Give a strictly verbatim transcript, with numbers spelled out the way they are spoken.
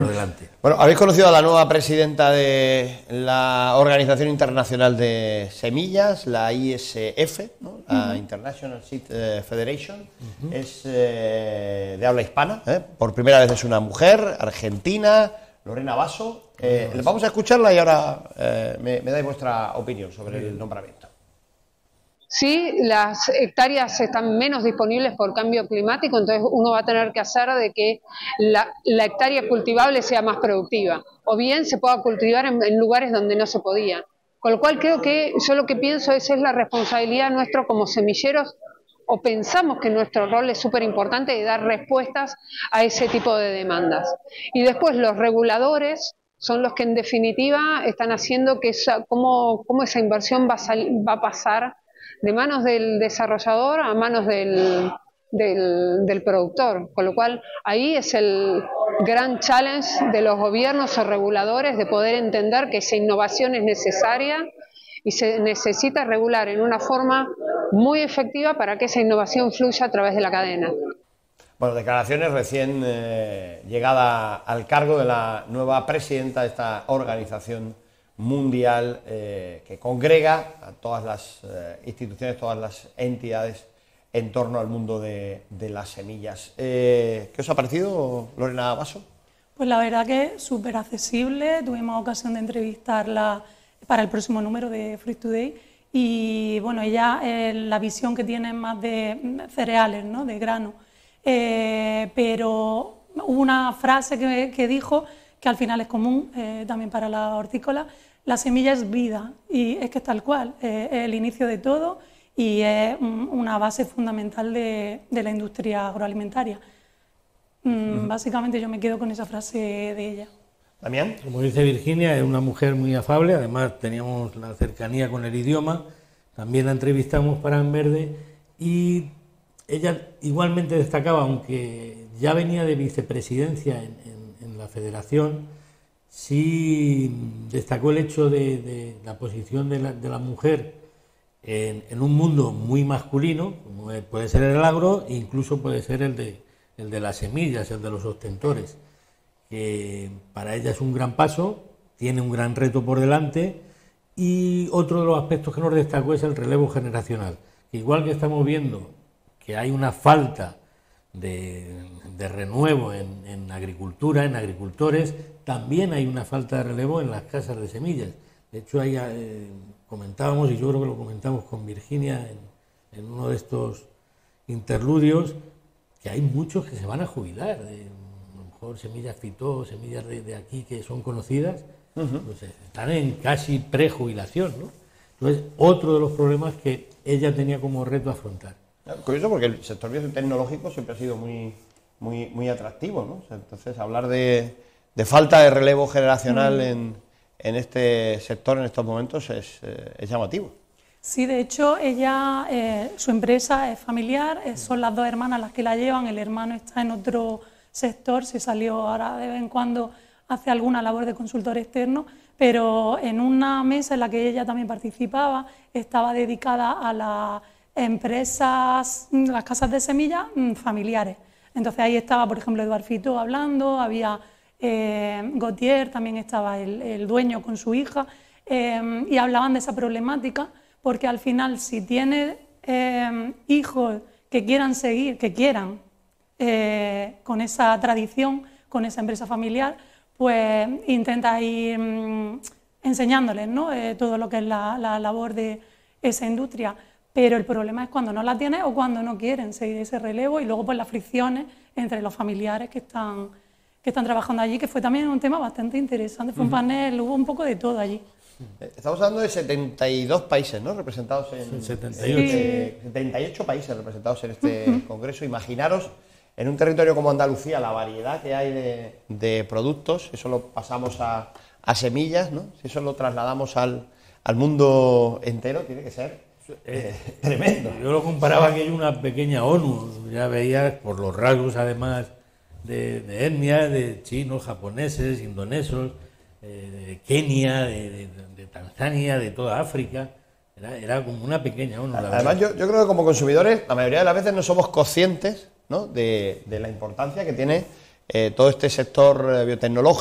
Adelante. Bueno, habéis conocido a la nueva presidenta de la Organización Internacional de Semillas, la I S F, ¿no? La uh-huh. International Seed Federation. Uh-huh. Es eh, de habla hispana, ¿eh? Por primera vez es una mujer, argentina, Lorena Basso. Eh, Basso. Vamos a escucharla y ahora eh, me, me dais vuestra opinión sobre el nombramiento. Sí, las hectáreas están menos disponibles por cambio climático, entonces uno va a tener que hacer de que la, la hectárea cultivable sea más productiva, o bien se pueda cultivar en, en lugares donde no se podía. Con lo cual creo que yo lo que pienso es, es la responsabilidad nuestra como semilleros, o pensamos que nuestro rol es súper importante de dar respuestas a ese tipo de demandas. Y después los reguladores son los que en definitiva están haciendo que esa, cómo, cómo esa inversión va a, sal, va a pasar de manos del desarrollador a manos del, del, del productor, con lo cual ahí es el gran challenge de los gobiernos o reguladores de poder entender que esa innovación es necesaria y se necesita regular en una forma muy efectiva para que esa innovación fluya a través de la cadena. Bueno, declaraciones recién eh, llegada al cargo de la nueva presidenta de esta organización mundial eh, que congrega a todas las eh, instituciones, todas las entidades en torno al mundo de, de las semillas. Eh, ¿Qué os ha parecido, Lorena Basso? Pues la verdad que es súper accesible, tuvimos ocasión de entrevistarla para el próximo número de Fruit Today y bueno, ella, eh, la visión que tiene es más de cereales, ¿no? De grano, eh, pero hubo una frase que, que dijo que al final es común eh, también para la hortícola. La semilla es vida y es que es tal cual, eh, es el inicio de todo y es un, una base fundamental de, de la industria agroalimentaria. Mm, uh-huh. Básicamente yo me quedo con esa frase de ella. ¿Damián? Como dice Virginia, es una mujer muy afable, además teníamos la cercanía con el idioma, también la entrevistamos para En Verde y ella igualmente destacaba, aunque ya venía de vicepresidencia en, en, en la federación, sí destacó el hecho de, de la posición de la, de la mujer en, en un mundo muy masculino, como puede ser el agro, e incluso puede ser el de, el de las semillas, el de los ostentores, que para ella es un gran paso, tiene un gran reto por delante, y otro de los aspectos que nos destacó es el relevo generacional, que igual que estamos viendo que hay una falta de, de renuevo en, en agricultura, en agricultores, también hay una falta de relevo en las casas de semillas. De hecho, ahí eh, comentábamos, y yo creo que lo comentamos con Virginia en, en uno de estos interludios, que hay muchos que se van a jubilar, de, a lo mejor semillas fitó, semillas de, de aquí que son conocidas, uh-huh. pues están en casi prejubilación, ¿no? Entonces, otro de los problemas que ella tenía como reto afrontar. Curioso porque el sector biotecnológico siempre ha sido muy, muy, muy atractivo, ¿no? O sea, entonces, hablar de, de falta de relevo generacional mm. en, en este sector en estos momentos es, eh, es llamativo. Sí, de hecho, ella, eh, su empresa es familiar, eh, son las dos hermanas las que la llevan, el hermano está en otro sector, se salió ahora de vez en cuando, hace alguna labor de consultor externo, pero en una mesa en la que ella también participaba, estaba dedicada a la empresas, las casas de semillas familiares. Entonces ahí estaba, por ejemplo, Eduard Fitó hablando, había eh, Gautier, también estaba el, el dueño con su hija, eh, y hablaban de esa problemática, porque al final si tienes eh, hijos que quieran seguir, que quieran eh, con esa tradición, con esa empresa familiar, pues intenta ir mm, enseñándoles, ¿no? eh, todo lo que es la, la labor de esa industria. Pero el problema es cuando no la tienes o cuando no quieren seguir ese relevo y luego pues las fricciones entre los familiares que están, que están trabajando allí, que fue también un tema bastante interesante, fue un panel, hubo un poco de todo allí. Estamos hablando de setenta y dos países, ¿no? Representados en... setenta y ocho. Eh, setenta y ocho países representados en este uh-huh. congreso. Imaginaros, en un territorio como Andalucía, la variedad que hay de, de productos, eso lo pasamos a, a semillas, ¿no? Si eso lo trasladamos al, al mundo entero, tiene que ser... Eh, tremendo. Yo lo comparaba que hay una pequeña ONU, ya veías por los rasgos además de, de etnia, de chinos, japoneses, indonesos, eh, de Kenia, de, de, de Tanzania, de toda África, era, era como una pequeña ONU. La además yo, yo creo que como consumidores la mayoría de las veces no somos conscientes, ¿no? de, de la importancia que tiene eh, todo este sector eh, biotecnológico